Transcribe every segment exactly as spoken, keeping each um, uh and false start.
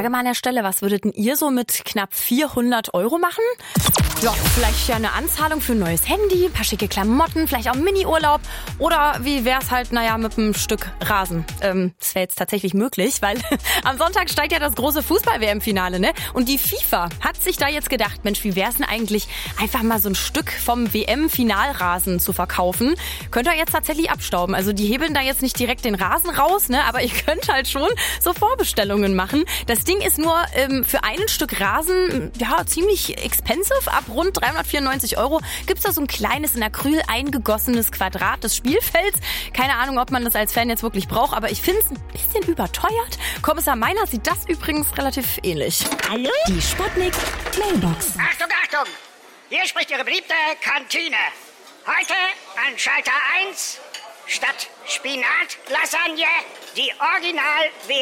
Frage mal an der Stelle, was würdet denn ihr so mit knapp vierhundert Euro machen? Ja, vielleicht ja eine Anzahlung für ein neues Handy, ein paar schicke Klamotten, vielleicht auch einen Mini-Urlaub. Oder wie wär's halt, naja, mit einem Stück Rasen. Ähm, das wäre jetzt tatsächlich möglich, weil am Sonntag steigt ja das große Fußball-W M-Finale, ne? Und die FIFA hat sich da jetzt gedacht, Mensch, wie wär's denn eigentlich, einfach mal so ein Stück vom W M-Finalrasen zu verkaufen? Könnt ihr jetzt tatsächlich abstauben. Also die hebeln da jetzt nicht direkt den Rasen raus, ne? Aber ihr könnt halt schon so Vorbestellungen machen. Das Ding ist nur ähm, für ein Stück Rasen, ja, ziemlich expensive. Ab rund dreihundertvierundneunzig Euro gibt's da so ein kleines in Acryl eingegossenes Quadrat des Spielfelds. Keine Ahnung, ob man das als Fan jetzt wirklich braucht, aber ich finde es ein bisschen überteuert. Kommissar Meiner sieht das übrigens relativ ähnlich. Hallo? Die Sputnik Mailbox. Achtung, Achtung! Hier spricht Ihre beliebte Kantine. Heute an Schalter eins statt Spinat-Lasagne die Original-W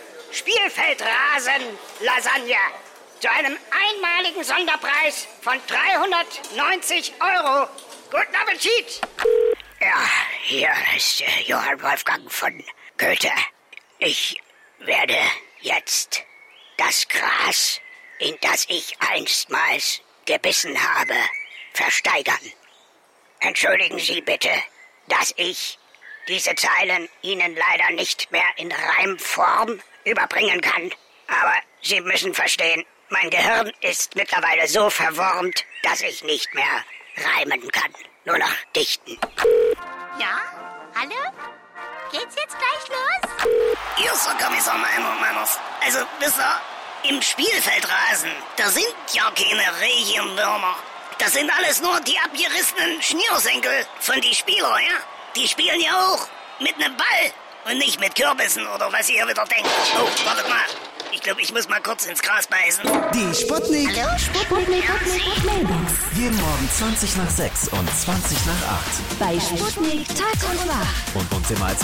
M-Spielfeldrasen-Lasagne. Zu einem einmaligen Sonderpreis von dreihundertneunzig Euro. Guten Appetit! Ja, hier ist äh, Johann Wolfgang von Goethe. Ich werde jetzt das Gras, in das ich einstmals gebissen habe, versteigern. Entschuldigen Sie bitte, dass ich diese Zeilen Ihnen leider nicht mehr in Reimform überbringen kann. Aber Sie müssen verstehen, mein Gehirn ist mittlerweile so verwormt, dass ich nicht mehr reimen kann. Nur noch dichten. Ja? Hallo? Geht's jetzt gleich los? Hier ist der Kommissar Meiner Meiners. Also, wisst ihr, im Spielfeldrasen, da sind ja keine Regenwürmer. Das sind alles nur die abgerissenen Schnürsenkel von die Spieler, ja? Die spielen ja auch mit nem Ball und nicht mit Kürbissen oder was ihr wieder denkt. Oh, wartet mal. Ich glaube, ich muss mal kurz ins Gras beißen. Die Sputnik. Hallo? Sputnik Mailbox. Jeden Morgen zwanzig nach sechs und zwanzig nach acht. Bei Sputnik Tag und Wach. Und uns immer als